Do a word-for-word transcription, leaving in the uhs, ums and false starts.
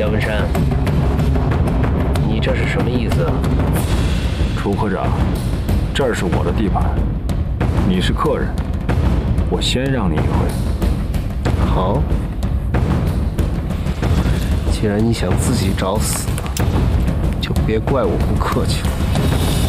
姜文山，你这是什么意思啊？ 楚科长，这儿是我的地盘，你是客人，我先让你一回。 好，既然你想自己找死，就别怪我不客气了。